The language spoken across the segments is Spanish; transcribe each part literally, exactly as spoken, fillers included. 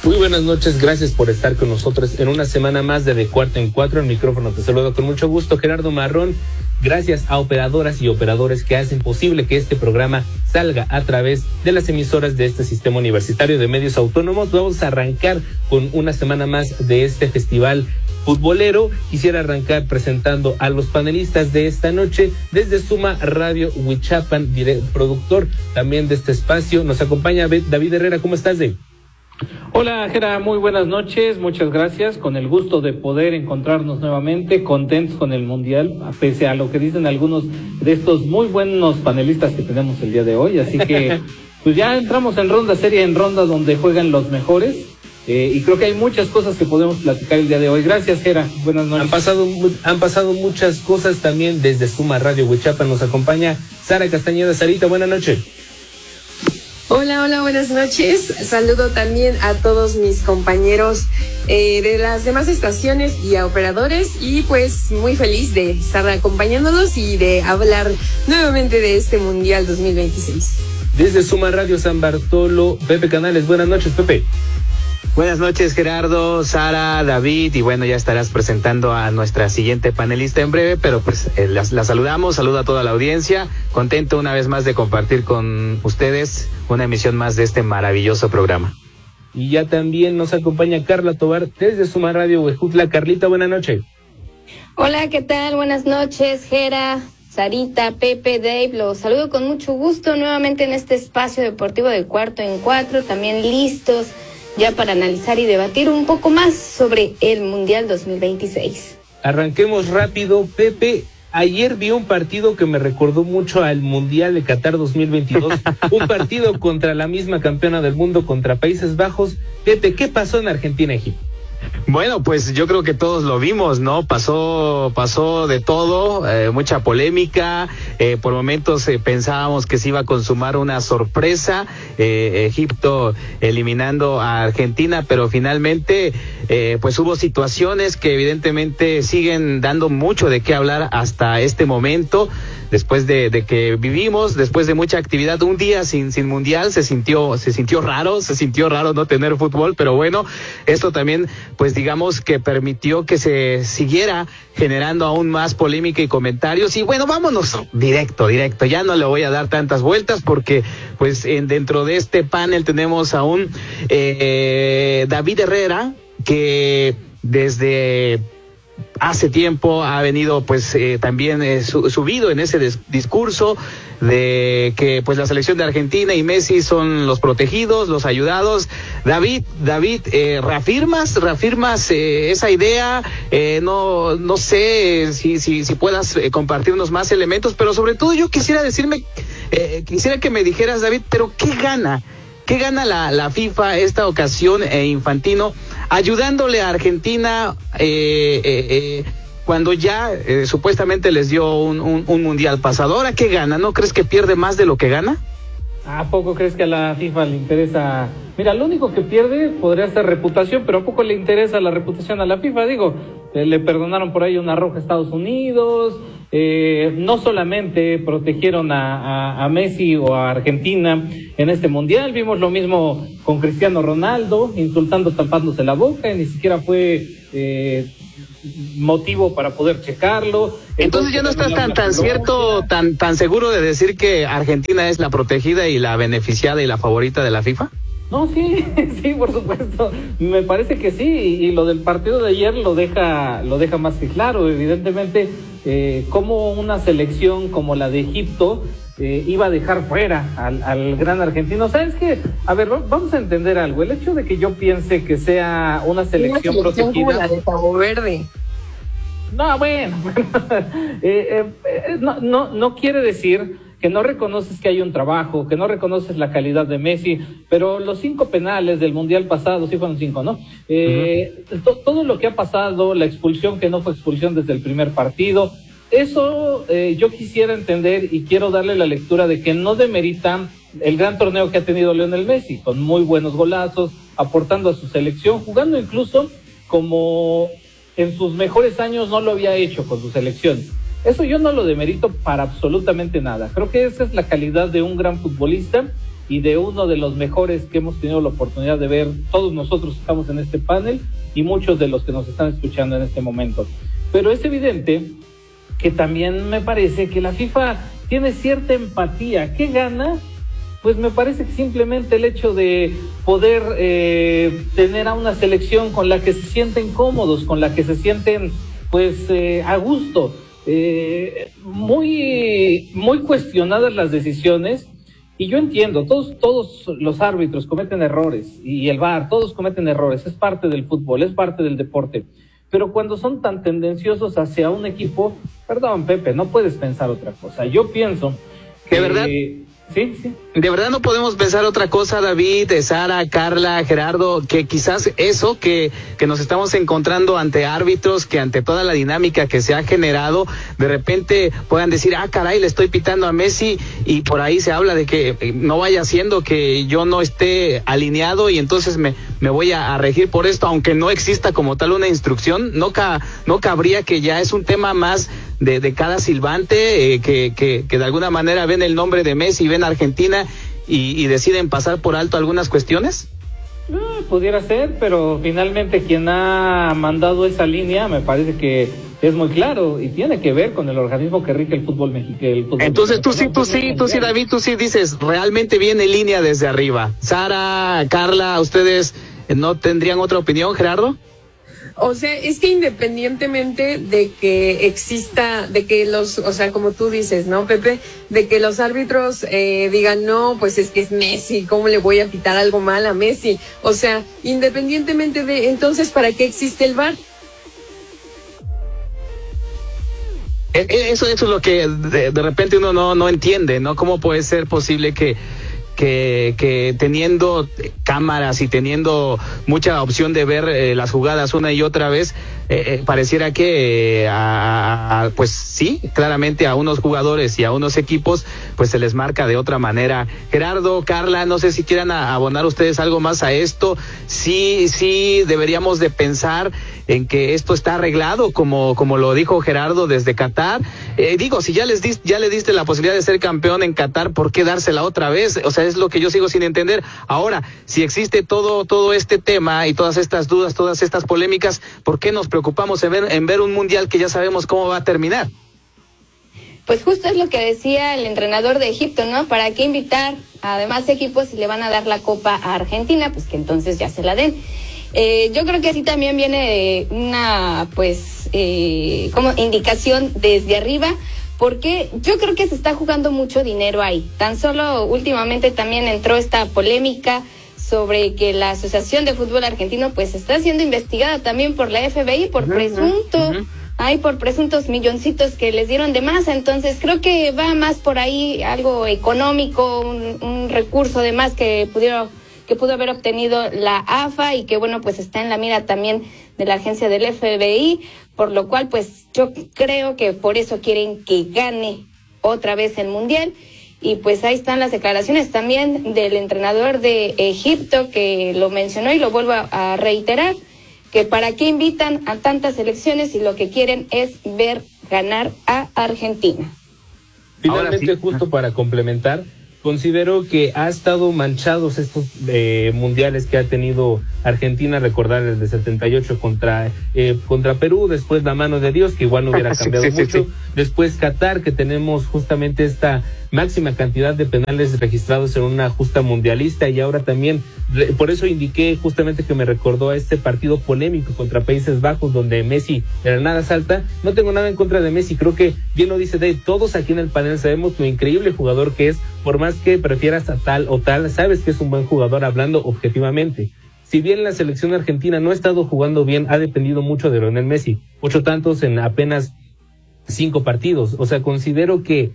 Muy buenas noches, gracias por estar con nosotros en una semana más de De Cuarto en Cuatro. El micrófono te saludo con mucho gusto, Gerardo Marrón. Gracias a operadoras y operadores que hacen posible que este programa salga a través de las emisoras de este sistema universitario de medios autónomos. Vamos a arrancar con una semana más de este festival futbolero. Quisiera arrancar presentando a los panelistas de esta noche desde Suma Radio Huichapan, productor también de este espacio. Nos acompaña David Herrera. ¿Cómo estás, David? Hola, Gera, muy buenas noches, muchas gracias, con el gusto de poder encontrarnos nuevamente, contentos con el Mundial, pese a lo que dicen algunos de estos muy buenos panelistas que tenemos el día de hoy, así que pues ya entramos en ronda seria, en ronda donde juegan los mejores, eh, y creo que hay muchas cosas que podemos platicar el día de hoy. Gracias, Gera, buenas noches. Han pasado, han pasado muchas cosas también desde Suma Radio Huichapan. Nos acompaña Sara Castañeda. Sarita, buenas noches. Hola, hola, buenas noches. Saludo también a todos mis compañeros eh, de las demás estaciones y a operadores, y pues muy feliz de estar acompañándolos y de hablar nuevamente de este Mundial dos mil veintiséis. Desde Suma Radio San Bartolo, Pepe Canales. Buenas noches, Pepe. Buenas noches, Gerardo, Sara, David, y bueno, ya estarás presentando a nuestra siguiente panelista en breve, pero pues eh, la, la saludamos, saluda a toda la audiencia, contento una vez más de compartir con ustedes una emisión más de este maravilloso programa. Y ya también nos acompaña Carla Tobar desde Suma Radio Huejutla. Carlita, buenas noches. Hola, ¿qué tal? Buenas noches, Gera, Sarita, Pepe, Dave, los saludo con mucho gusto nuevamente en este espacio deportivo de Cuarto en Cuatro, también listos ya para analizar y debatir un poco más sobre el Mundial dos mil veintiséis. Arranquemos rápido, Pepe. Ayer vi un partido que me recordó mucho al Mundial de Qatar dos mil veintidós, un partido contra la misma campeona del mundo, contra Países Bajos. Pepe, ¿qué pasó en Argentina-Egipto? Bueno, pues yo creo que todos lo vimos, ¿no? Pasó, pasó de todo, eh, mucha polémica, eh, por momentos eh, pensábamos que se iba a consumar una sorpresa, eh, Egipto eliminando a Argentina, pero finalmente eh, pues hubo situaciones que evidentemente siguen dando mucho de qué hablar hasta este momento. Después de, de que vivimos, después de mucha actividad, un día sin, sin mundial, se sintió, se sintió raro, se sintió raro no tener fútbol, pero bueno, esto también, pues digamos que permitió que se siguiera generando aún más polémica y comentarios. Y bueno, vámonos directo, directo, ya no le voy a dar tantas vueltas porque pues en, dentro de este panel tenemos a un eh, David Herrera, que desde hace tiempo ha venido pues eh, también eh, su, subido en ese des- discurso de que pues la selección de Argentina y Messi son los protegidos, los ayudados. David, David, eh, ¿reafirmas, reafirmas eh, esa idea? Eh, no, no sé si, si, si puedas eh, compartirnos más elementos, pero sobre todo yo quisiera decirme, eh, quisiera que me dijeras, David, pero ¿qué gana? ¿Qué gana la, la FIFA esta ocasión, eh, Infantino, ayudándole a Argentina eh, eh, eh, cuando ya eh, supuestamente les dio un, un, un mundial pasado? ¿Ahora qué gana? ¿No crees que pierde más de lo que gana? ¿A poco crees que a la FIFA le interesa? Mira, lo único que pierde podría ser reputación, pero ¿a poco le interesa la reputación a la FIFA? Digo, eh, le perdonaron por ahí una roja a Estados Unidos, eh, no solamente protegieron a, a, a Messi o a Argentina en este mundial, vimos lo mismo con Cristiano Ronaldo, insultando, tapándose la boca, y ni siquiera fue eh, motivo para poder checarlo. Entonces ya no estás tan tan cierto, tan tan seguro de decir que Argentina es la protegida y la beneficiada y la favorita de la FIFA. No, sí, sí, por supuesto. Me parece que sí, y, y lo del partido de ayer lo deja, lo deja más que claro. Evidentemente, eh, como una selección como la de Egipto eh, iba a dejar fuera al, al gran argentino. ¿Sabes qué? A ver, vamos a entender algo. El hecho de que yo piense que sea una selección, una selección protegida, como la de Cabo Verde. No, bueno, eh, eh, no, no, no quiere decir que no reconoces que hay un trabajo, que no reconoces la calidad de Messi, pero los cinco penales del Mundial pasado, sí fueron cinco, ¿no? Eh, uh-huh. to, todo lo que ha pasado, la expulsión que no fue expulsión desde el primer partido, eso eh, yo quisiera entender y quiero darle la lectura de que no demerita el gran torneo que ha tenido Lionel Messi, con muy buenos golazos, aportando a su selección, jugando incluso como en sus mejores años no lo había hecho con su selección. Eso yo no lo demerito para absolutamente nada. Creo que esa es la calidad de un gran futbolista y de uno de los mejores que hemos tenido la oportunidad de ver. Todos nosotros estamos en este panel y muchos de los que nos están escuchando en este momento. Pero es evidente que también me parece que la FIFA tiene cierta empatía. ¿Qué gana? Pues me parece que simplemente el hecho de poder eh, tener a una selección con la que se sienten cómodos, con la que se sienten pues eh, a gusto. Eh, muy, muy cuestionadas las decisiones, y yo entiendo, todos, todos los árbitros cometen errores, y el V A R, todos cometen errores, es parte del fútbol, es parte del deporte, pero cuando son tan tendenciosos hacia un equipo, perdón Pepe, no puedes pensar otra cosa. Yo pienso que... ¿De verdad? Sí, sí. De verdad no podemos pensar otra cosa, David, Sara, Carla, Gerardo, que quizás eso que, que nos estamos encontrando ante árbitros, que ante toda la dinámica que se ha generado, de repente puedan decir, ah, caray, le estoy pitando a Messi, y por ahí se habla de que no vaya siendo que yo no esté alineado y entonces me, me voy a, a regir por esto, aunque no exista como tal una instrucción. No, ca, no cabría que ya es un tema más de, de cada silbante, eh, que, que, que de alguna manera ven el nombre de Messi, ven Argentina y, y deciden pasar por alto algunas cuestiones. No, pudiera ser, pero finalmente quien ha mandado esa línea me parece que es muy claro y tiene que ver con el organismo que rige el fútbol mexicano. Entonces tú sí, tú sí, tú sí, David, tú sí dices, realmente viene línea desde arriba. Sara, Carla, ¿ustedes no tendrían otra opinión, Gerardo? O sea, es que independientemente de que exista, de que los, o sea, como tú dices, ¿no, Pepe? De que los árbitros eh, digan, no, pues es que es Messi, ¿cómo le voy a pitar algo mal a Messi? O sea, independientemente de, entonces, ¿para qué existe el V A R? Eso, eso es lo que de, de repente uno no, no entiende, ¿no? ¿Cómo puede ser posible que Que, que teniendo cámaras y teniendo mucha opción de ver eh, las jugadas una y otra vez, eh, eh, pareciera que eh, a, a, pues sí, claramente a unos jugadores y a unos equipos pues se les marca de otra manera? Gerardo, Carla, no sé si quieran a, abonar ustedes algo más a esto. Sí, sí deberíamos de pensar en que esto está arreglado, como, como lo dijo Gerardo desde Qatar. Eh, digo, si ya les dis, ya le diste la posibilidad de ser campeón en Qatar, ¿por qué dársela otra vez? O sea, es lo que yo sigo sin entender. Ahora, si existe todo, todo este tema y todas estas dudas, todas estas polémicas, ¿por qué nos preocupamos en ver, en ver un mundial que ya sabemos cómo va a terminar? Pues justo es lo que decía el entrenador de Egipto, ¿no? ¿Para qué invitar a demás equipos si le van a dar la copa a Argentina? Pues que entonces ya se la den. Eh, yo creo que así también viene una, pues, eh, como indicación desde arriba, porque yo creo que se está jugando mucho dinero ahí. Tan solo últimamente también entró esta polémica sobre que la Asociación de Fútbol Argentino, pues, está siendo investigada también por la F B I por presunto, uh-huh. hay por presuntos milloncitos que les dieron de más. Entonces creo que va más por ahí algo económico, un, un recurso de más que pudieron que pudo haber obtenido la A F A y que, bueno, pues está en la mira también de la agencia del F B I, por lo cual, pues yo creo que por eso quieren que gane otra vez el Mundial. Y pues ahí están las declaraciones también del entrenador de Egipto, que lo mencionó y lo vuelvo a, a reiterar, que para qué invitan a tantas selecciones si lo que quieren es ver ganar a Argentina. Finalmente, sí, justo para complementar, considero que ha estado manchados estos eh, mundiales que ha tenido Argentina. Recordar el de setenta y ocho contra eh, contra Perú, después la mano de Dios, que igual no hubiera cambiado sí, sí, mucho, sí, sí. Después Qatar, que tenemos justamente esta máxima cantidad de penales registrados en una justa mundialista, y ahora también, por eso indiqué justamente que me recordó a este partido polémico contra Países Bajos, donde Messi de la nada salta. No tengo nada en contra de Messi, creo que bien lo dice Dave, todos aquí en el panel sabemos lo increíble jugador que es, por más que prefieras a tal o tal, sabes que es un buen jugador hablando objetivamente. Si bien la selección argentina no ha estado jugando bien, ha dependido mucho de Lionel Messi, ocho tantos en apenas cinco partidos. O sea, considero que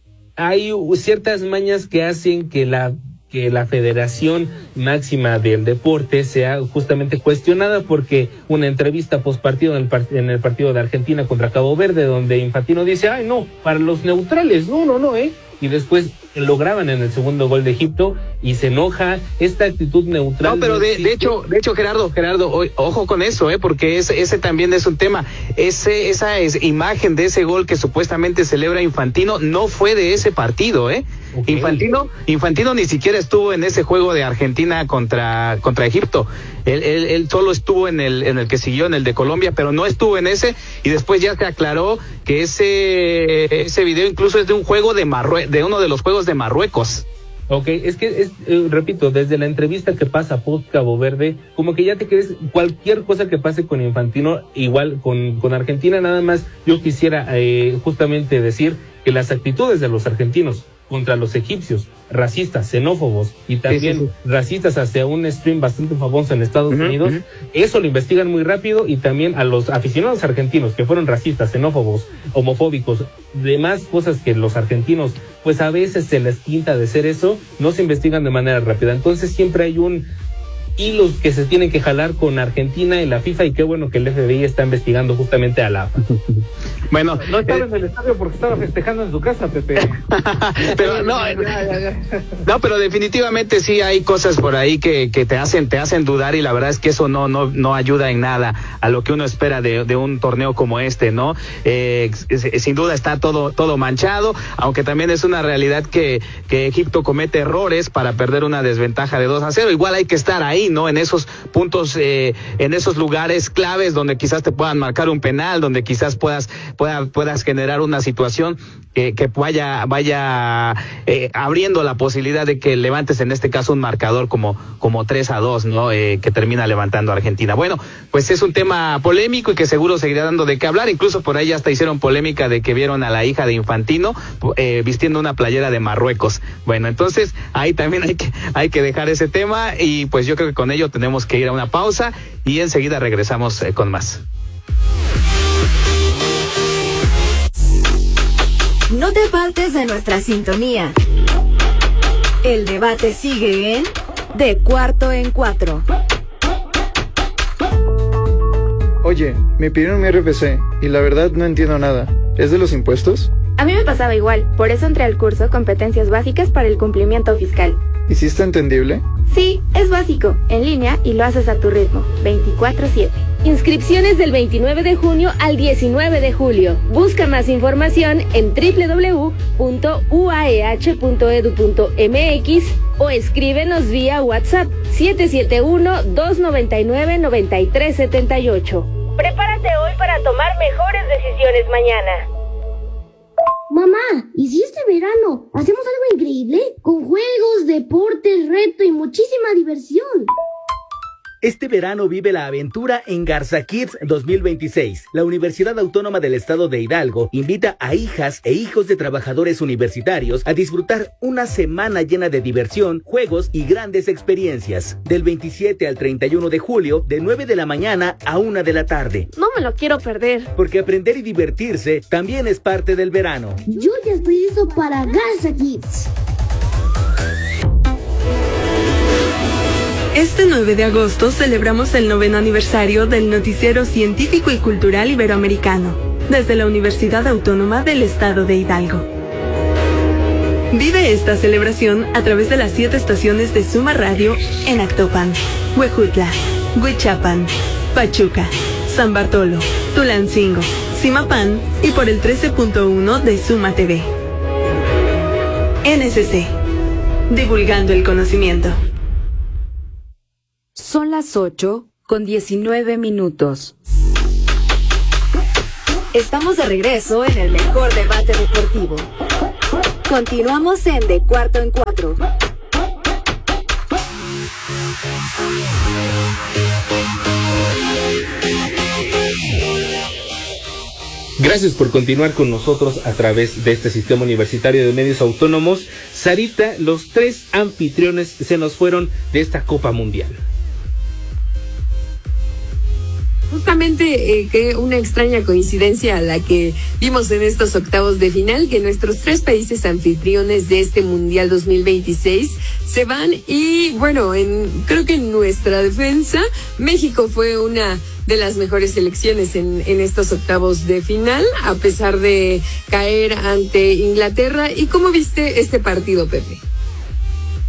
hay ciertas mañas que hacen que la que la Federación Máxima del Deporte sea justamente cuestionada, porque una entrevista postpartido en el, part- en el partido de Argentina contra Cabo Verde, donde Infantino dice, ay no, para los neutrales, no, no, no, eh, y después lo graban en el segundo gol de Egipto y se enoja. Esta actitud neutral. No, pero no de, de hecho, de hecho, Gerardo, Gerardo, o, ojo con eso, eh, porque ese, ese también es un tema. Ese, esa es, imagen de ese gol que supuestamente celebra Infantino no fue de ese partido, eh. Okay. Infantino, Infantino ni siquiera estuvo en ese juego de Argentina contra, contra Egipto. Él, él, él solo estuvo en el, en el que siguió, en el de Colombia, pero no estuvo en ese, y después ya se aclaró que ese, ese video incluso es de un juego de Marrue- de uno de los juegos de Marruecos. Ok, es que, es, eh, repito, desde la entrevista que pasa por Cabo Verde, como que ya te crees cualquier cosa que pase con Infantino, igual con, con Argentina. Nada más yo quisiera eh, justamente decir que las actitudes de los argentinos contra los egipcios, racistas, xenófobos y también sí, sí, sí. racistas hacia un stream bastante famoso en Estados uh-huh, Unidos, uh-huh. eso lo investigan muy rápido, y también a los aficionados argentinos que fueron racistas, xenófobos, homofóbicos, demás cosas que los argentinos pues a veces se les pinta de ser eso, no se investigan de manera rápida. Entonces siempre hay un hilos que se tienen que jalar con Argentina y la FIFA, y qué bueno que el F B I está investigando justamente a la A F A. Bueno, no estaba eh, en el estadio porque estaba festejando en su casa, Pepe. Pero no, no, pero definitivamente sí hay cosas por ahí que, que te hacen, te hacen dudar, y la verdad es que eso no, no, no ayuda en nada a lo que uno espera de, de un torneo como este, ¿no? Eh, sin duda está todo, todo manchado, aunque también es una realidad que, que Egipto comete errores para perder una desventaja de dos a cero. Igual hay que estar ahí, ¿no? En esos puntos, eh, en esos lugares claves donde quizás te puedan marcar un penal, donde quizás puedas Pueda, puedas generar una situación que, que vaya, vaya eh, abriendo la posibilidad de que levantes en este caso un marcador como, como tres a dos, ¿no? Eh, que termina levantando a Argentina. Bueno, pues es un tema polémico y que seguro seguirá dando de qué hablar. Incluso por ahí hasta hicieron polémica de que vieron a la hija de Infantino eh, vistiendo una playera de Marruecos. Bueno, entonces ahí también hay que, hay que dejar ese tema, y pues yo creo que con ello tenemos que ir a una pausa y enseguida regresamos eh, con más. No te apartes de nuestra sintonía. El debate sigue en De Cuarto en Cuatro. Oye, me pidieron mi R F C y la verdad no entiendo nada. ¿Es de los impuestos? A mí me pasaba igual, por eso entré al curso Competencias Básicas para el Cumplimiento Fiscal. ¿Y si está entendible? Sí, es básico, en línea y lo haces a tu ritmo, veinticuatro siete. Inscripciones del veintinueve de junio al diecinueve de julio. Busca más información en doble u doble u doble u punto u a e h punto e d u punto m x o escríbenos vía WhatsApp siete siete uno, dos nueve nueve, nueve tres siete ocho. Prepárate hoy para tomar mejores decisiones mañana. Mamá, ¿y si este verano hacemos algo increíble? Con juegos, deportes, reto y muchísima diversión. Este verano vive la aventura en Garza Kids dos mil veintiséis. La Universidad Autónoma del Estado de Hidalgo invita a hijas e hijos de trabajadores universitarios a disfrutar una semana llena de diversión, juegos y grandes experiencias. Del veintisiete al treinta y uno de julio, de nueve de la mañana a una de la tarde. No me lo quiero perder. Porque aprender y divertirse también es parte del verano. Yo ya estoy listo para Garza Kids. Este nueve de agosto celebramos el noveno aniversario del Noticiero Científico y Cultural Iberoamericano, desde la Universidad Autónoma del Estado de Hidalgo. Vive esta celebración a través de las siete estaciones de Suma Radio en Actopan, Huejutla, Huichapan, Pachuca, San Bartolo, Tulancingo, Zimapán y por el trece punto uno de Suma T V. N S C, divulgando el conocimiento. Son las ocho con diecinueve minutos. Estamos de regreso en el mejor debate deportivo. Continuamos en De Cuarto en Cuatro. Gracias por continuar con nosotros a través de este sistema universitario de medios autónomos. Sarita, los tres anfitriones se nos fueron de esta Copa Mundial. Justamente eh, que una extraña coincidencia a la que vimos en estos octavos de final, que nuestros tres países anfitriones de este Mundial dos mil veintiséis se van, y bueno, en, creo que en nuestra defensa, México fue una de las mejores selecciones en, en estos octavos de final, a pesar de caer ante Inglaterra. ¿Y cómo viste este partido, Pepe?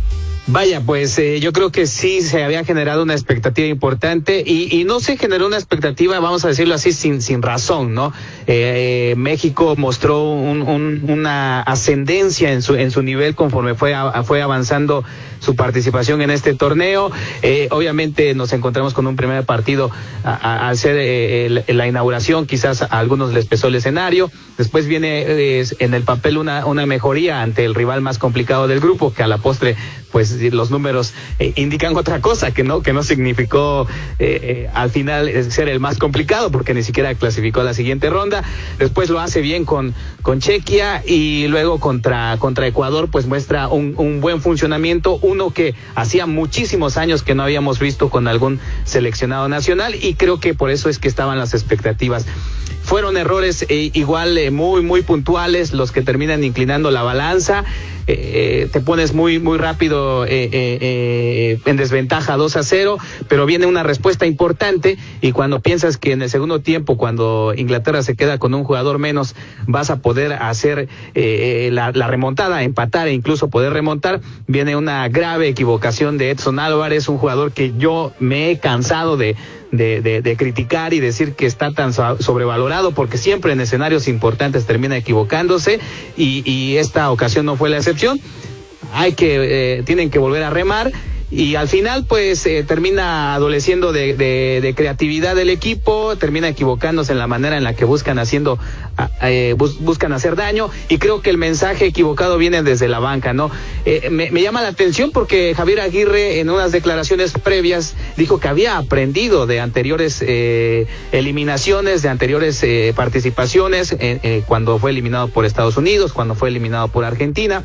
Vaya, pues eh, yo creo que sí se había generado una expectativa importante y, y no se generó una expectativa, vamos a decirlo así, sin sin razón, ¿no? Eh, eh, México mostró un, un, una ascendencia en su en su nivel conforme fue a, fue avanzando su participación en este torneo. Eh, obviamente nos encontramos con un primer partido al ser eh, el, la inauguración, quizás a algunos les pesó el escenario. Después viene eh, en el papel una una mejoría ante el rival más complicado del grupo, que a la postre pues los números eh, indican otra cosa, que no que no significó eh, eh, al final ser el más complicado, porque ni siquiera clasificó a la siguiente ronda. Después lo hace bien con con Chequia y luego contra contra Ecuador pues muestra un, un buen funcionamiento, uno que hacía muchísimos años que no habíamos visto con algún seleccionado nacional, y creo que por eso es que estaban las expectativas. Fueron errores eh, igual eh, muy muy puntuales los que terminan inclinando la balanza. Eh, te pones muy muy rápido eh, eh, eh, en desventaja dos a cero, pero viene una respuesta importante, y cuando piensas que en el segundo tiempo, cuando Inglaterra se queda con un jugador menos, vas a poder hacer eh, la, la remontada, empatar e incluso poder remontar, viene una grave equivocación de Edson Álvarez, un jugador que yo me he cansado de De, de, de criticar y decir que está tan sobrevalorado, porque siempre en escenarios importantes termina equivocándose, y, y esta ocasión no fue la excepción. Hay que, eh, tienen que volver a remar, y al final pues eh, termina adoleciendo de, de, de creatividad del equipo, termina equivocándose en la manera en la que buscan haciendo eh, bus, buscan hacer daño, y creo que el mensaje equivocado viene desde la banca, ¿no? Eh, me, me llama la atención porque Javier Aguirre en unas declaraciones previas dijo que había aprendido de anteriores eh, eliminaciones, de anteriores eh, participaciones, eh, eh, cuando fue eliminado por Estados Unidos, cuando fue eliminado por Argentina.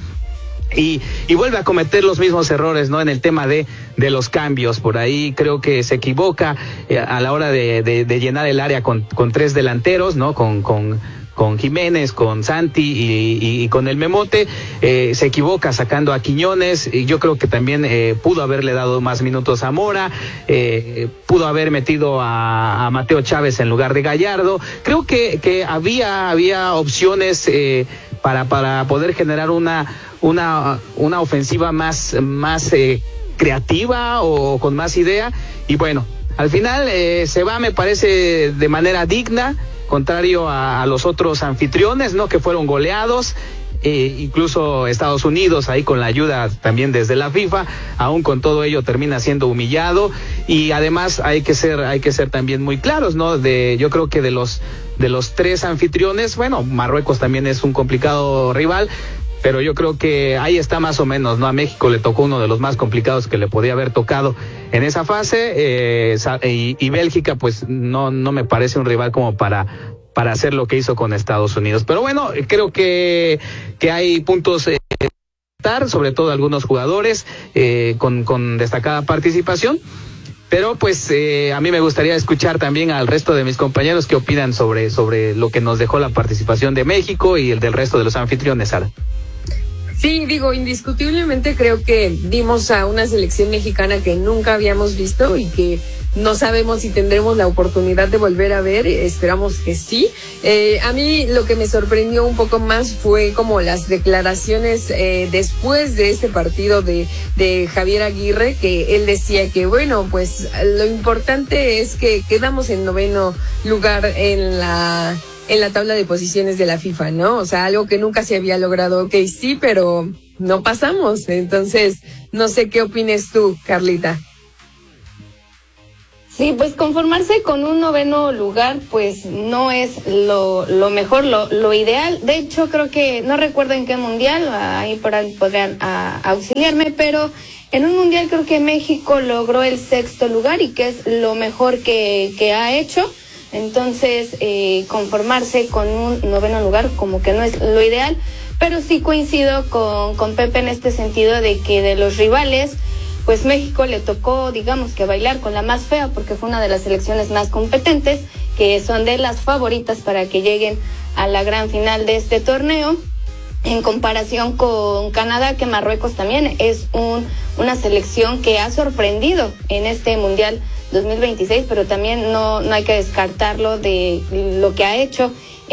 Y, y vuelve a cometer los mismos errores, ¿no? En el tema de, de los cambios. Por ahí creo que se equivoca eh, a la hora de, de, de llenar el área con, con tres delanteros, ¿no? Con, con, con Jiménez, con Santi y, y, y con el Memote. Eh, se equivoca sacando a Quiñones, y yo creo que también eh, pudo haberle dado más minutos a Mora, eh, pudo haber metido a, a Mateo Chávez en lugar de Gallardo. Creo que, que había, había opciones eh, para, para poder generar una una una ofensiva más más eh, creativa o con más idea, y bueno, al final eh, se va, me parece, de manera digna, contrario a, a los otros anfitriones, ¿no? Que fueron goleados. Eh, incluso Estados Unidos, ahí con la ayuda también desde la FIFA, aún con todo ello termina siendo humillado. Y además hay que ser hay que ser también muy claros, ¿no? De yo creo que de los de los tres anfitriones, bueno, Marruecos también es un complicado rival, pero yo creo que ahí está más o menos, ¿no? A México le tocó uno de los más complicados que le podía haber tocado en esa fase, eh, y, y Bélgica pues no no me parece un rival como para para hacer lo que hizo con Estados Unidos. Pero bueno, creo que que hay puntos eh, sobre todo algunos jugadores eh, con con destacada participación. Pero pues eh, a mí me gustaría escuchar también al resto de mis compañeros qué opinan sobre sobre lo que nos dejó la participación de México y el del resto de los anfitriones, Sara. Sí, digo, indiscutiblemente creo que dimos a una selección mexicana que nunca habíamos visto y que no sabemos si tendremos la oportunidad de volver a ver, esperamos que sí. Eh, a mí lo que me sorprendió un poco más fue como las declaraciones eh, después de este partido de, de Javier Aguirre, que él decía que bueno, pues lo importante es que quedamos en noveno lugar en la... en la tabla de posiciones de la FIFA, ¿no? O sea, algo que nunca se había logrado. Ok, sí, pero no pasamos. Entonces, no sé qué opines tú, Carlita. Sí, pues conformarse con un noveno lugar, pues no es lo, lo mejor, lo, lo ideal. De hecho, creo que, no recuerdo en qué mundial, ahí por ahí podrían a, auxiliarme, pero en un mundial creo que México logró el sexto lugar y que es lo mejor que, que ha hecho. Entonces, eh, conformarse con un noveno lugar como que no es lo ideal, pero sí coincido con, con Pepe en este sentido de que de los rivales, pues México le tocó, digamos que bailar con la más fea, porque fue una de las selecciones más competentes, que son de las favoritas para que lleguen a la gran final de este torneo, en comparación con Canadá, que Marruecos también es un, una selección que ha sorprendido en este Mundial dos mil veintiséis, pero también no, no hay que descartarlo de lo que ha hecho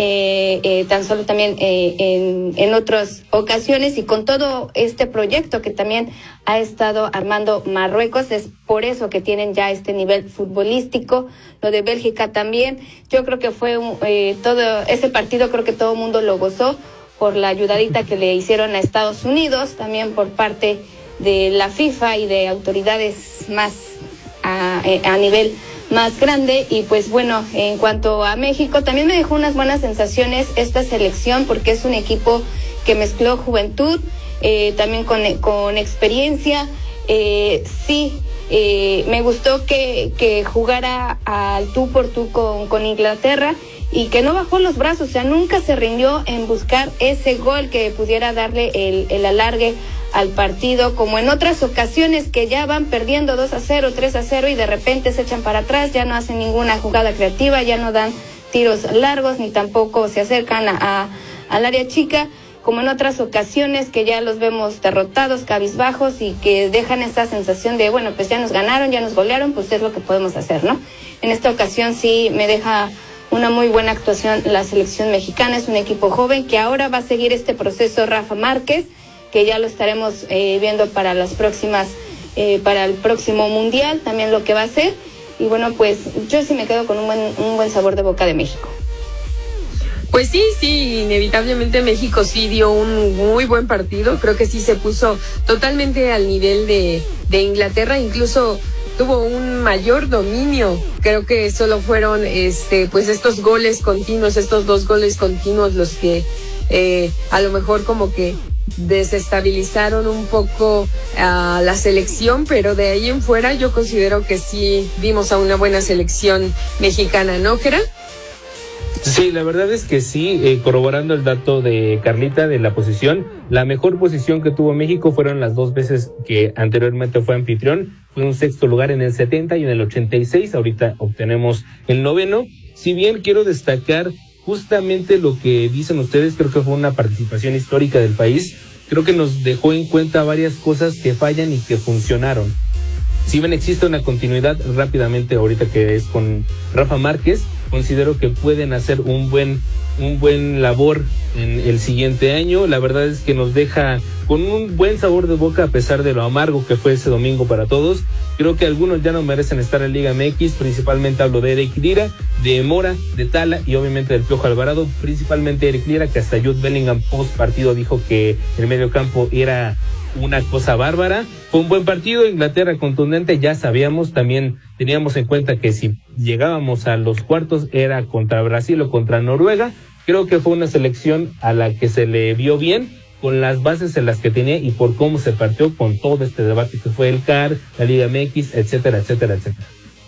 eh, eh, tan solo también eh, en, en otras ocasiones, y con todo este proyecto que también ha estado armando Marruecos, es por eso que tienen ya este nivel futbolístico. Lo de Bélgica también, yo creo que fue un, eh, todo ese partido, creo que todo el mundo lo gozó por la ayudadita que le hicieron a Estados Unidos, también por parte de la FIFA y de autoridades más a, a nivel más grande. Y pues bueno, en cuanto a México, también me dejó unas buenas sensaciones esta selección, porque es un equipo que mezcló juventud, eh, también con, con experiencia. Eh, sí, eh, me gustó que, que jugara al tú por tú con, con Inglaterra, y que no bajó los brazos, o sea, nunca se rindió en buscar ese gol que pudiera darle el, el alargue al partido, como en otras ocasiones que ya van perdiendo dos a cero, tres a cero, y de repente se echan para atrás, ya no hacen ninguna jugada creativa, ya no dan tiros largos, ni tampoco se acercan a, a, al área chica, como en otras ocasiones que ya los vemos derrotados, cabizbajos, y que dejan esa sensación de, bueno, pues ya nos ganaron, ya nos golearon, pues es lo que podemos hacer, ¿no? En esta ocasión sí me deja una muy buena actuación la selección mexicana. Es un equipo joven que ahora va a seguir este proceso Rafa Márquez, que ya lo estaremos eh, viendo para las próximas, eh, para el próximo mundial, también lo que va a hacer. Y bueno, pues yo sí me quedo con un buen, un buen sabor de boca de México. Pues sí, sí, inevitablemente México sí dio un muy buen partido. Creo que sí se puso totalmente al nivel de, de Inglaterra, incluso tuvo un mayor dominio. Creo que solo fueron este pues estos goles continuos, estos dos goles continuos los que eh, a lo mejor como que desestabilizaron un poco a la selección, pero de ahí en fuera yo considero que sí vimos a una buena selección mexicana, ¿no, Jera? Sí, la verdad es que sí, eh, corroborando el dato de Carlita de la posición, la mejor posición que tuvo México fueron las dos veces que anteriormente fue anfitrión, fue un sexto lugar en el setenta y en el ochenta y seis, ahorita obtenemos el noveno. Si bien quiero destacar justamente lo que dicen ustedes, creo que fue una participación histórica del país, creo que nos dejó en cuenta varias cosas que fallan y que funcionaron. Si bien existe una continuidad rápidamente ahorita que es con Rafa Márquez, considero que pueden hacer un buen un buen labor en el siguiente año. La verdad es que nos deja con un buen sabor de boca a pesar de lo amargo que fue ese domingo para todos. Creo que algunos ya no merecen estar en Liga M X, principalmente hablo de Eric Lira, de Mora, de Tala y obviamente del Piojo Alvarado, principalmente Eric Lira, que hasta Jude Bellingham post partido dijo que el medio campo era una cosa bárbara. Fue un buen partido, Inglaterra contundente, ya sabíamos, también teníamos en cuenta que si llegábamos a los cuartos era contra Brasil o contra Noruega. Creo que fue una selección a la que se le vio bien, con las bases en las que tenía y por cómo se partió con todo este debate que fue el C A R, la Liga M X, etcétera, etcétera, etcétera.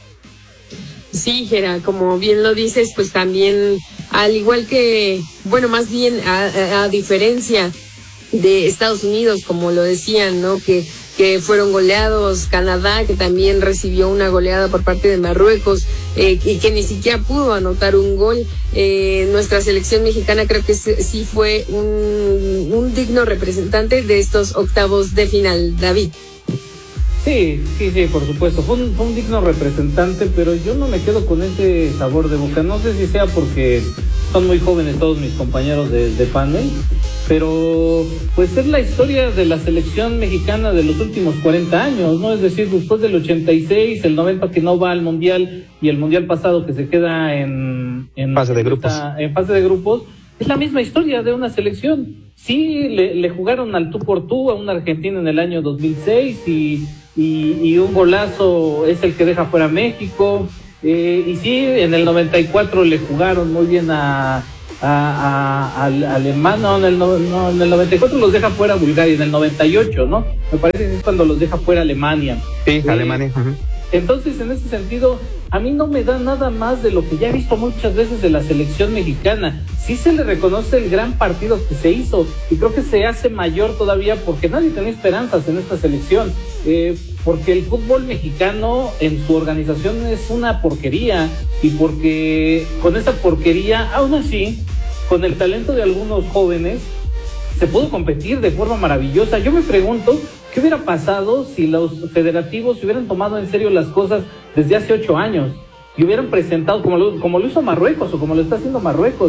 Sí, Gera, como bien lo dices, pues también, al igual que, bueno, más bien a, a, a diferencia de Estados Unidos, como lo decían, ¿no? Que, que fueron goleados, Canadá, que también recibió una goleada por parte de Marruecos, eh, y que ni siquiera pudo anotar un gol. Eh, nuestra selección mexicana creo que sí fue un, un digno representante de estos octavos de final, David. Sí, sí, sí, por supuesto, fue un, fue un digno representante, pero yo no me quedo con ese sabor de boca. No sé si sea porque son muy jóvenes todos mis compañeros de, de panel, pero pues es la historia de la selección mexicana de los últimos cuarenta años, ¿no? Es decir, después del ochenta y seis, el noventa que no va al mundial y el mundial pasado que se queda en, en fase de grupos. Esta, en fase de grupos, es la misma historia de una selección. Sí, le, le jugaron al tú por tú a una Argentina en el año dos mil seis y, y, y un golazo es el que deja fuera a México. Eh, y sí, en el noventa y cuatro le jugaron muy bien a, a, a, a Alemania, no en, el, no, en el noventa y cuatro los deja fuera Bulgaria, en el noventa y ocho, ¿no? Me parece que es cuando los deja fuera Alemania. Sí, eh, Alemania. Uh-huh. Entonces, en ese sentido, a mí no me da nada más de lo que ya he visto muchas veces de la selección mexicana. Sí se le reconoce el gran partido que se hizo y creo que se hace mayor todavía porque nadie tenía esperanzas en esta selección. Eh, porque el fútbol mexicano en su organización es una porquería y porque con esa porquería, aún así, con el talento de algunos jóvenes, se pudo competir de forma maravillosa. Yo me pregunto, ¿qué hubiera pasado si los federativos se hubieran tomado en serio las cosas desde hace ocho años y hubieran presentado, como lo, como lo hizo Marruecos o como lo está haciendo Marruecos,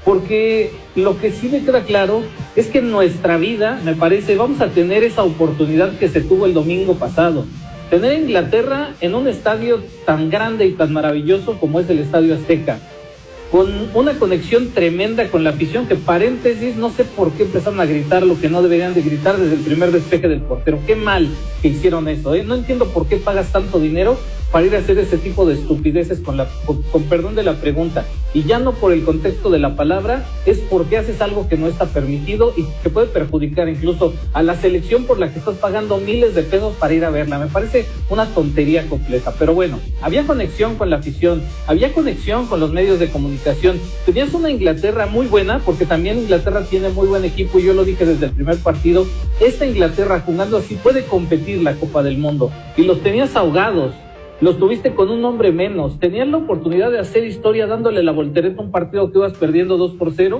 porque lo que sí me queda claro es que en nuestra vida, me parece, vamos a tener esa oportunidad que se tuvo el domingo pasado. Tener a Inglaterra en un estadio tan grande y tan maravilloso como es el Estadio Azteca, con una conexión tremenda con la afición, que paréntesis, no sé por qué empezaron a gritar lo que no deberían de gritar desde el primer despeje del portero. Qué mal que hicieron eso, ¿eh? No entiendo por qué pagas tanto dinero para ir a hacer ese tipo de estupideces, con, la, con, con perdón de la pregunta, y ya no por el contexto de la palabra, es porque haces algo que no está permitido y que puede perjudicar incluso a la selección por la que estás pagando miles de pesos para ir a verla. Me parece una tontería completa, pero bueno, había conexión con la afición, había conexión con los medios de comunicación, tenías una Inglaterra muy buena, porque también Inglaterra tiene muy buen equipo, y yo lo dije desde el primer partido, esta Inglaterra jugando así puede competir la Copa del Mundo, y los tenías ahogados. Los tuviste con un hombre menos, tenían la oportunidad de hacer historia dándole la voltereta a un partido que ibas perdiendo dos por cero,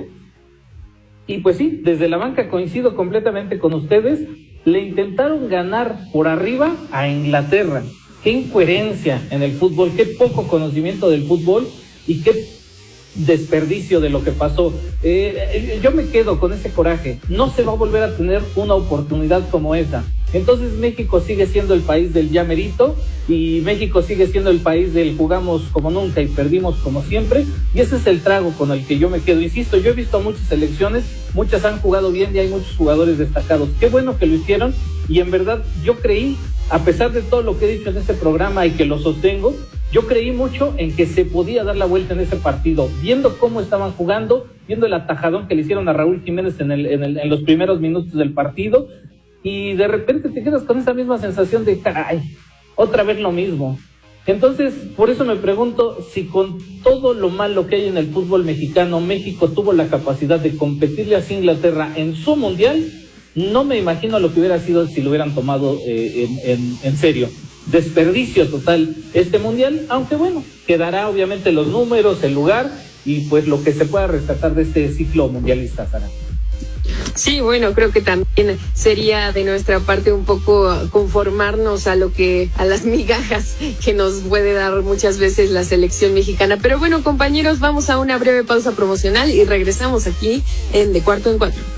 y pues sí, desde la banca coincido completamente con ustedes, le intentaron ganar por arriba a Inglaterra. Qué incoherencia en el fútbol, qué poco conocimiento del fútbol y qué desperdicio de lo que pasó. Eh, yo me quedo con ese coraje, no se va a volver a tener una oportunidad como esa. Entonces México sigue siendo el país del ya merito, y México sigue siendo el país del jugamos como nunca y perdimos como siempre, y ese es el trago con el que yo me quedo. Insisto, yo he visto muchas selecciones, muchas han jugado bien y hay muchos jugadores destacados. Qué bueno que lo hicieron, y en verdad yo creí, a pesar de todo lo que he dicho en este programa y que lo sostengo, yo creí mucho en que se podía dar la vuelta en ese partido, viendo cómo estaban jugando, viendo el atajadón que le hicieron a Raúl Jiménez en, el, en, el, en los primeros minutos del partido, y de repente te quedas con esa misma sensación de caray, otra vez lo mismo. Entonces, por eso me pregunto si con todo lo malo que hay en el fútbol mexicano, México tuvo la capacidad de competirle a Inglaterra en su mundial. No me imagino lo que hubiera sido si lo hubieran tomado eh, en, en, en serio. Desperdicio total este mundial, aunque bueno, quedará obviamente los números, el lugar y pues lo que se pueda rescatar de este ciclo mundialista, Sara. Sí, bueno, creo que también sería de nuestra parte un poco conformarnos a lo que, a las migajas que nos puede dar muchas veces la selección mexicana. Pero bueno, compañeros, vamos a una breve pausa promocional y regresamos aquí en De Cuarto en Cuatro.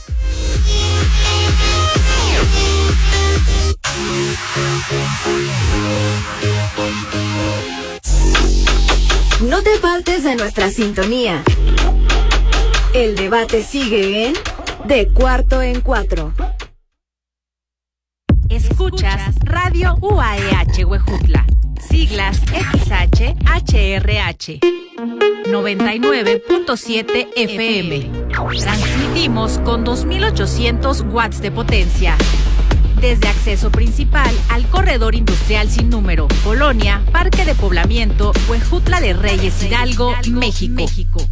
No te faltes de nuestra sintonía. El debate sigue en De Cuarto en Cuatro. Escuchas Radio U A E H Huejutla, siglas X H H R H, noventa y nueve punto siete F M. Transmitimos con dos mil ochocientos watts de potencia. Desde acceso principal al corredor industrial sin número, Colonia, Parque de Poblamiento, Huejutla de Reyes, Hidalgo, México. México.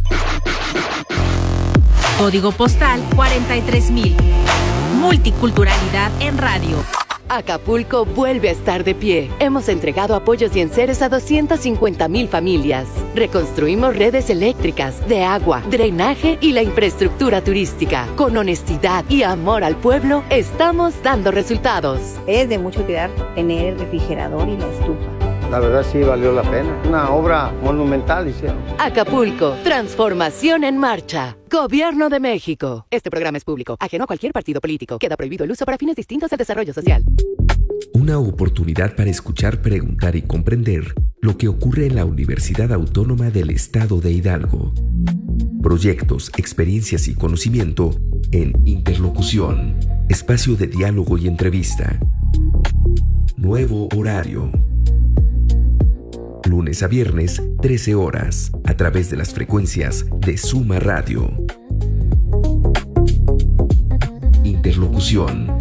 Código postal cuarenta y tres mil. Multiculturalidad en radio. Acapulco vuelve a estar de pie. Hemos entregado apoyos y enseres a doscientas cincuenta mil familias. Reconstruimos redes eléctricas, de agua, drenaje y la infraestructura turística. Con honestidad y amor al pueblo, estamos dando resultados. Es de mucho cuidar tener el refrigerador y la estufa. La verdad sí valió la pena. Una obra monumental hicieron. Acapulco, transformación en marcha. Gobierno de México. Este programa es público, ajeno a cualquier partido político. Queda prohibido el uso para fines distintos al desarrollo social. Una oportunidad para escuchar, preguntar y comprender lo que ocurre en la Universidad Autónoma del Estado de Hidalgo. Proyectos, experiencias y conocimiento en Interlocución. Espacio de diálogo y entrevista. Nuevo horario. Lunes a viernes, trece horas, a través de las frecuencias de Suma Radio. Interlocución.